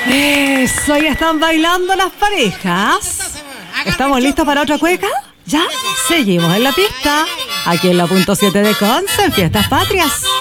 Eso, ya están bailando las parejas. ¿Estamos listos para otra cueca? ¿Ya? Seguimos en la pista. Aquí en la punto 7 de Conce, en Fiestas Patrias.